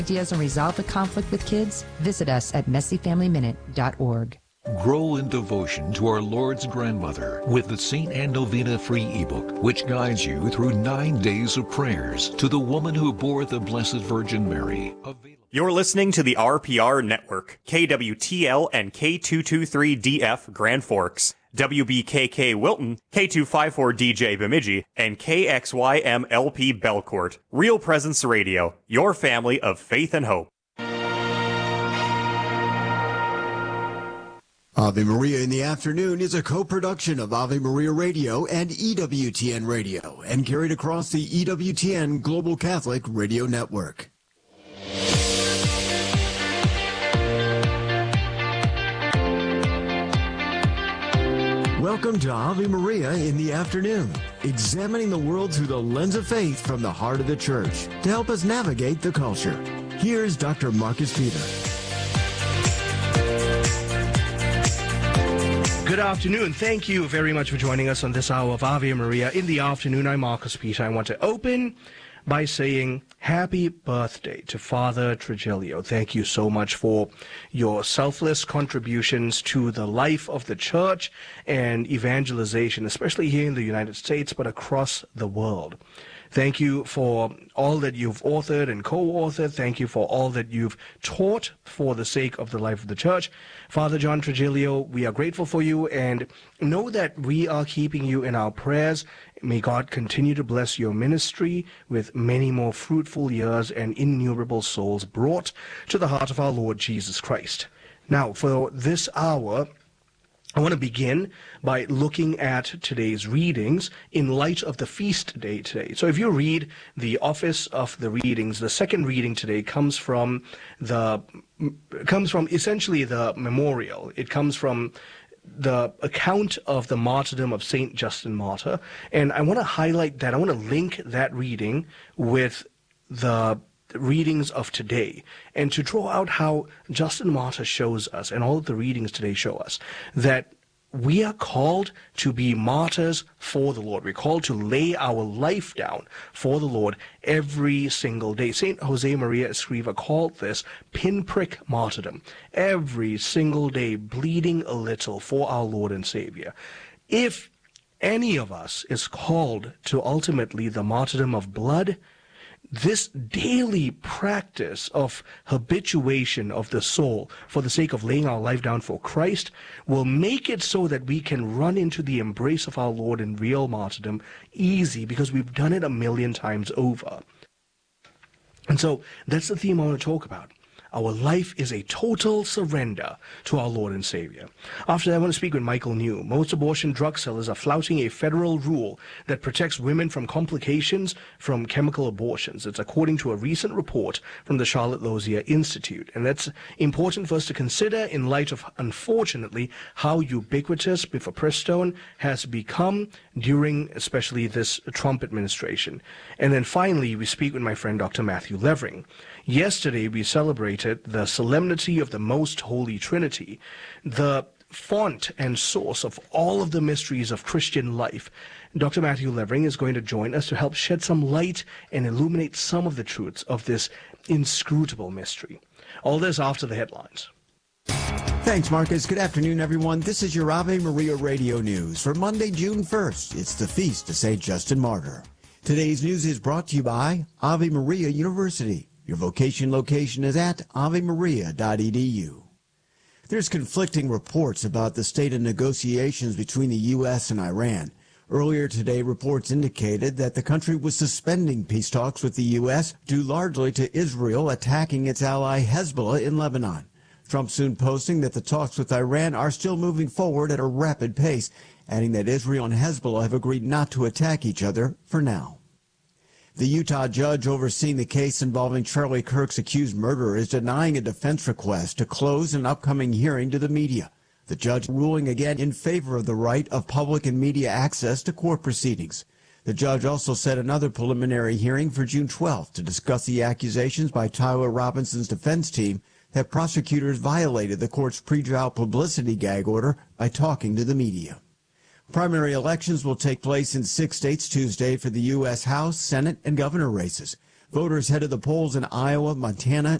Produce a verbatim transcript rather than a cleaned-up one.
Ideas and resolve the conflict with kids? Visit us at messy family minute dot org. Grow in devotion to our Lord's grandmother with the Saint Anne Novena free ebook, which guides you through nine days of prayers to the woman who bore the Blessed Virgin Mary. You're listening to the R P R Network, K W T L and K two twenty-three D F Grand Forks, W B K K Wilton, K two fifty-four D J Bemidji, and K X Y M L P Belcourt. Real Presence Radio, your family of faith and hope. Ave Maria in the Afternoon is a co-production of Ave Maria Radio and E W T N Radio and carried across the E W T N Global Catholic Radio Network. Welcome to Ave Maria in the Afternoon, examining the world through the lens of faith from the heart of the Church to help us navigate the culture. Here's Doctor Marcus Peter. Good afternoon. Thank you very much for joining us on this hour of Ave Maria in the Afternoon. I'm Marcus Peter. I want to open by saying happy birthday to Father Trigilio. Thank you so much for your selfless contributions to the life of the Church and evangelization, especially here in the United States, but across the world. Thank you for all that you've authored and co-authored. Thank you for all that you've taught for the sake of the life of the Church. Father John Trigilio, we are grateful for you and know that we are keeping you in our prayers. May God continue to bless your ministry with many more fruitful years and innumerable souls brought to the heart of our Lord Jesus Christ. Now, for this hour, I want to begin by looking at today's readings in light of the feast day today. So if you read the Office of the Readings, the second reading today comes from the comes from essentially the memorial. It comes from the account of the martyrdom of Saint Justin Martyr, and I want to highlight that. I want to link that reading with the readings of today and to draw out how Justin Martyr shows us, and all of the readings today show us, that we are called to be martyrs for the Lord. We're called to lay our life down for the Lord every single day. Saint Jose Maria Escriva called this pinprick martyrdom. Every single day, bleeding a little for our Lord and Savior. If any of us is called to ultimately the martyrdom of blood, this daily practice of habituation of the soul for the sake of laying our life down for Christ will make it so that we can run into the embrace of our Lord in real martyrdom easy, because we've done it a million times over. And so that's the theme I want to talk about. Our life is a total surrender to our Lord and Savior. After that, I want to speak with Michael New. Most abortion drug sellers are flouting a federal rule that protects women from complications from chemical abortions. It's according to a recent report from the Charlotte Lozier Institute. And that's important for us to consider in light of, unfortunately, how ubiquitous mifepristone has become during especially this Trump administration. And then finally, we speak with my friend Doctor Matthew Levering. Yesterday, we celebrated the solemnity of the Most Holy Trinity, the font and source of all of the mysteries of Christian life. Doctor Matthew Levering is going to join us to help shed some light and illuminate some of the truths of this inscrutable mystery. All this after the headlines. Thanks, Marcus. Good afternoon, everyone. This is your Ave Maria Radio News for Monday, June first. It's the feast of Saint Justin Martyr. Today's news is brought to you by Ave Maria University. Your vocation location is at ave maria dot e d u. There's conflicting reports about the state of negotiations between the U S and Iran. Earlier today, reports indicated that the country was suspending peace talks with the U S due largely to Israel attacking its ally Hezbollah in Lebanon. Trump soon posting that the talks with Iran are still moving forward at a rapid pace, adding that Israel and Hezbollah have agreed not to attack each other for now. The Utah judge overseeing the case involving Charlie Kirk's accused murderer is denying a defense request to close an upcoming hearing to the media. The judge ruling again in favor of the right of public and media access to court proceedings. The judge also set another preliminary hearing for June twelfth to discuss the accusations by Tyler Robinson's defense team that prosecutors violated the court's pretrial publicity gag order by talking to the media. Primary elections will take place in six states Tuesday for the U S House, Senate, and governor races. Voters head to the polls in Iowa, Montana,